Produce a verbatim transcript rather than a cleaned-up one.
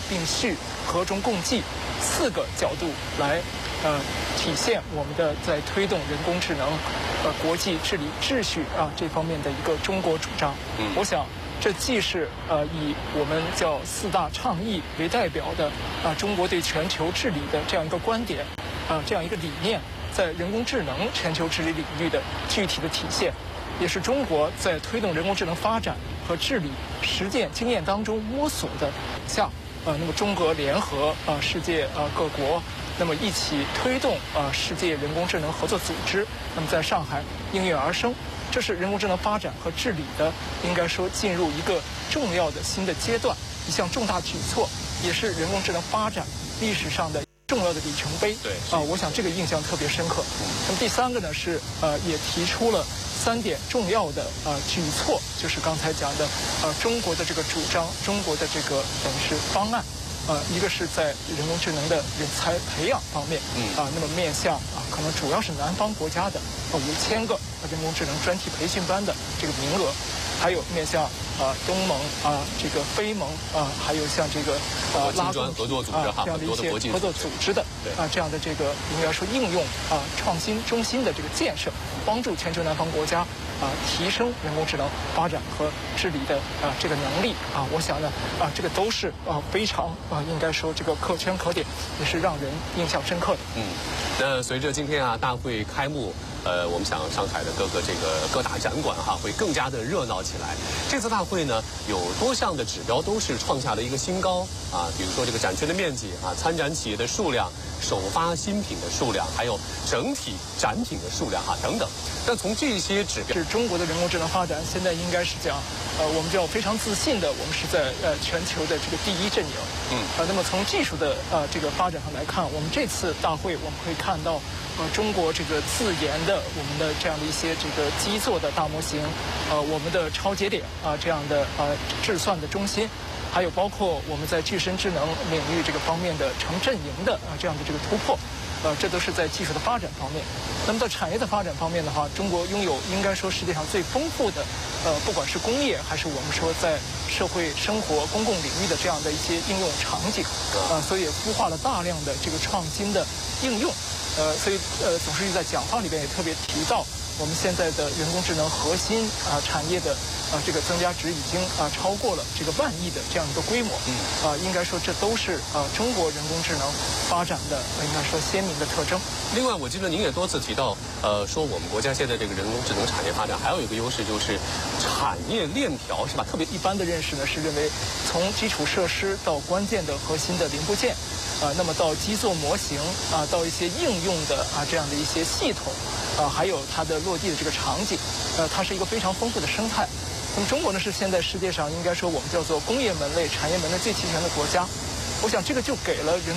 并蓄、和衷共济四个角度来呃体现我们的在推动人工智能呃国际治理秩序啊这方面的一个中国主张。嗯，我想这既是呃以我们叫四大倡议为代表的啊、呃、中国对全球治理的这样一个观点啊、呃、这样一个理念，在人工智能全球治理领域的具体的体现，也是中国在推动人工智能发展和治理实践经验当中摸索的下，呃，那么中俄联合呃世界呃各国，那么一起推动呃世界人工智能合作组织，那么在上海应运而生，这是人工智能发展和治理的应该说进入一个重要的新的阶段，一项重大举措，也是人工智能发展历史上的重要的里程碑。对啊、呃，我想这个印象特别深刻。那么第三个呢是呃也提出了三点重要的呃举措，就是刚才讲的呃中国的这个主张，中国的这个等于是方案。呃，一个是在人工智能的人才培养方面，嗯啊，那么面向啊，可能主要是南方国家的呃五千个人工智能专题培训班的这个名额，还有面向啊东盟啊这个非盟啊，还有像这个呃拉共合作组织啊这样的一些合作组织的啊这样的这个应该说应用啊创新中心的这个建设，帮助全球南方国家啊提升人工智能发展和治理的啊这个能力啊，我想呢啊这个都是啊非常啊应该说这个可圈可点，也是让人印象深刻的。 嗯，那随着今天啊大会开幕，呃，我们想上海的各个这个各大展馆哈会更加的热闹起来。这次大会呢有多项的指标都是创下了一个新高啊，比如说这个展区的面积啊、参展企业的数量、首发新品的数量，还有整体展品的数量哈等等。但从这些指标， 是中国的人工智能发展现在应该是讲，呃，我们叫非常自信的，我们是在呃全球的这个第一阵营。嗯。呃，那么从技术的呃这个发展上来看，我们这次大会我们会看到，呃，中国这个自研的我们的这样的一些这个基座的大模型，呃，我们的超节点啊、呃、这样的呃智算的中心。还有包括我们在具身智能领域这个方面的成阵营的啊、呃、这样的这个突破，呃，这都是在技术的发展方面。那么在产业的发展方面的话，中国拥有应该说世界上最丰富的，呃，不管是工业还是我们说在社会生活公共领域的这样的一些应用场景，啊、呃，所以也孵化了大量的这个创新的应用，呃，所以呃，总书记在讲话里边也特别提到，我们现在的人工智能核心啊、呃、产业的。啊，这个增加值已经啊超过了这个万亿的这样一个规模，嗯，啊，应该说这都是啊中国人工智能发展的应该说鲜明的特征。 另外，我记得您也多次提到，呃，说我们国家现在这个人工智能产业发展还有一个优势就是产业链条，是吧？特别一般的认识呢是认为，从基础设施到关键的核心的零部件，啊，那么到基座模型啊，到一些应用的啊这样的一些系统，啊，还有它的落地的这个场景，呃，它是一个非常丰富的生态。那么中国呢是现在世界上应该说我们叫做工业门类、产业门类最齐全的国家，我想这个就给了人